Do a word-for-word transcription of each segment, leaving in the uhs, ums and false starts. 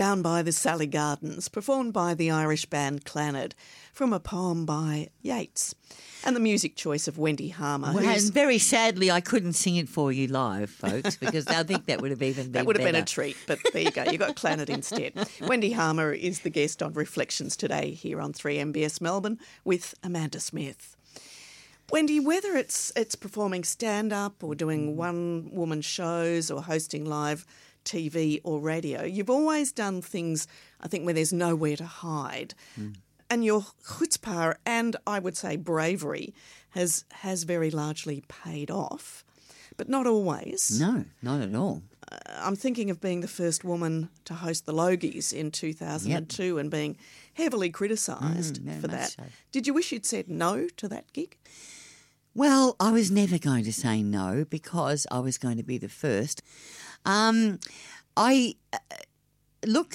Down by the Sally Gardens, performed by the Irish band Clannad, from a poem by Yeats. And the music choice of Wendy Harmer. Well, and very sadly, I couldn't sing it for you live, folks, because I think that would have even been That would have better. been a treat, but there you go. You got Clannad instead. Wendy Harmer is the guest on Reflections today here on three M B S Melbourne with Amanda Smith. Wendy, whether it's it's performing stand-up or doing one-woman shows or hosting live T V or radio, you've always done things, I think, where there's nowhere to hide. Mm. And your chutzpah and, I would say, bravery has has very largely paid off, but not always. No, not at all. Uh, I'm thinking of being the first woman to host the Logies in two thousand two yep. and being heavily criticised mm, for that. So. Did you wish you'd said no to that gig? Well, I was never going to say no because I was going to be the first. Um, I uh, look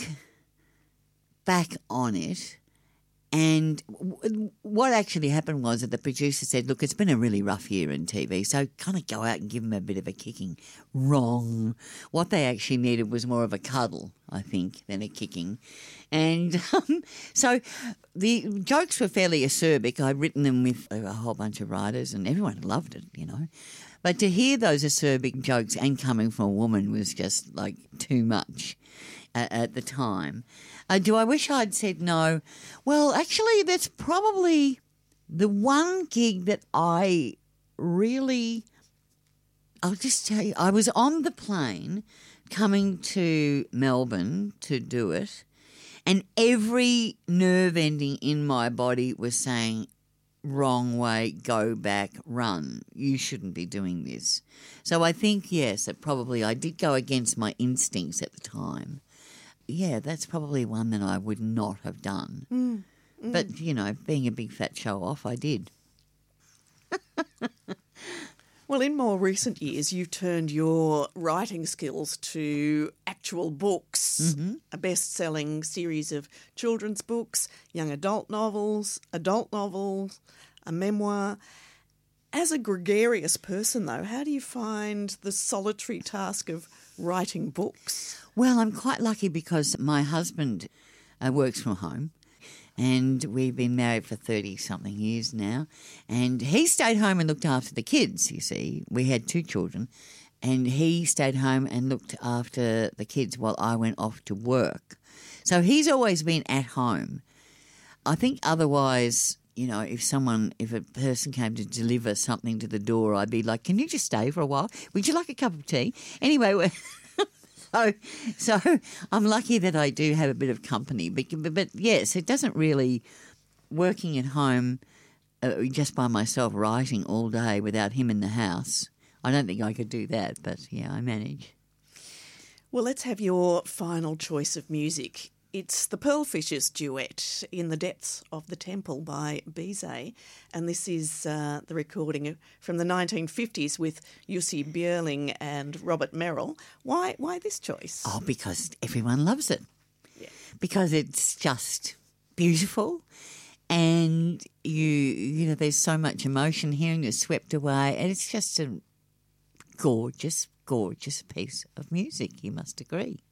back on it, and w- what actually happened was that the producer said, look, it's been a really rough year in T V, so kind of go out and give them a bit of a kicking. Wrong. What they actually needed was more of a cuddle, I think, than a kicking. And um, so the jokes were fairly acerbic. I'd written them with a whole bunch of writers and everyone loved it, you know. But to hear those acerbic jokes and coming from a woman was just like too much at, at the time. Uh, do I wish I'd said no? Well, actually, that's probably the one gig that I really, I'll just tell you, I was on the plane coming to Melbourne to do it, and every nerve ending in my body was saying, wrong way, go back, run. You shouldn't be doing this. So I think, yes, that probably I did go against my instincts at the time. Yeah, that's probably one that I would not have done. Mm, mm. But, you know, being a big fat show-off, I did. Well, in more recent years, you've turned your writing skills to actual books, mm-hmm. a best-selling series of children's books, young adult novels, adult novels, a memoir. As a gregarious person, though, how do you find the solitary task of writing books? Well, I'm quite lucky because my husband uh, works from home. And we've been married for thirty-something years now. And he stayed home and looked after the kids, you see. We had two children. And he stayed home and looked after the kids while I went off to work. So he's always been at home. I think otherwise, you know, if someone, if a person came to deliver something to the door, I'd be like, can you just stay for a while? Would you like a cup of tea? Anyway, we're... So, so I'm lucky that I do have a bit of company. But, but yes, it doesn't really, working at home uh, just by myself writing all day without him in the house, I don't think I could do that. But, yeah, I manage. Well, let's have your final choice of music. It's the Pearlfishers duet, In the Depths of the Temple by Bizet. And this is uh, the recording from the nineteen fifties with Jussi Björling and Robert Merrill. Why why this choice? Oh, because everyone loves it. Yeah. Because it's just beautiful and you you know, there's so much emotion here and you're swept away and it's just a gorgeous, gorgeous piece of music, you must agree.